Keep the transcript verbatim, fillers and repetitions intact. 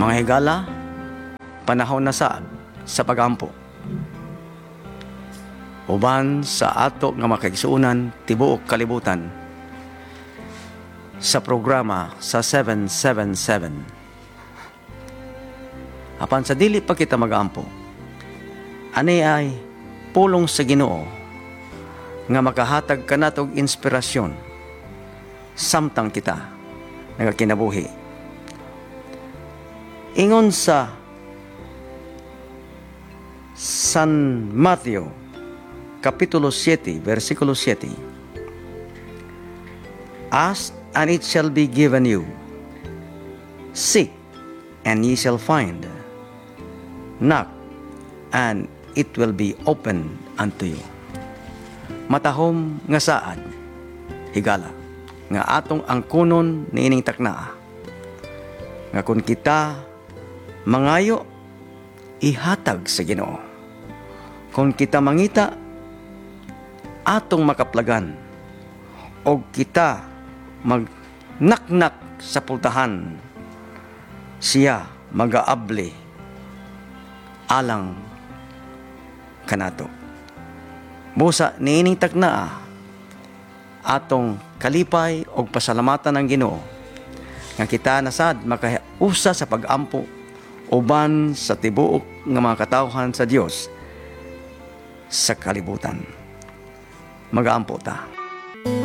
Mga higala, panahon na saad sa pagampo. Uban sa ato nga makaigsuunan tibuok kalibutan sa programa sa seven seven seven. Apan sa dili pa kita magampo, ani ay pulong sa Ginoo nga makahatag kanatog inspirasyon samtang kita nagakinabuhi. Ingon sa San Matthew Kapitulo seven, versikulo seven. Ask, and it shall be given you. Seek, and ye shall find. Knock, and it will be opened unto you. Matahom nga saad, higala, nga atong angkunon niining taknaa. Nga kung kita mangayo, ihatag sa Ginoo. Kung kita mangita, atong makaplagan, o kita magnaknak sa pultahan, siya magaabli alang kanato. Busa niining taknaa atong kalipay o pasalamatan ng Ginoo nga kita nasad makausa sa pag-ampo uban sa tibuok nga mga katawhan sa Dios sa kalibutan. Mag-aampo ta.